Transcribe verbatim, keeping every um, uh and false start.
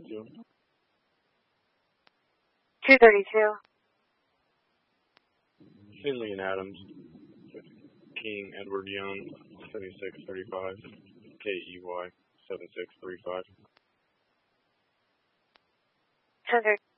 thirty-two. two thirty-two. Finley and Adams. King Edward Young, seventy-six thirty-five. K E Y, seven six three five. ten thirty.